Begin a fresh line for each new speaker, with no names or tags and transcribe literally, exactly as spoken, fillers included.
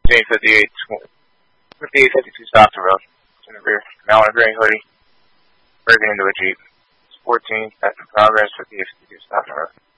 Jane fifty-eight, fifty-eight fifty-two Stockton Road. It's in the rear. Now in a gray hoodie. Breaking into a Jeep. It's fourteen, that's in progress, fifty-eight fifty-two Stockton Road.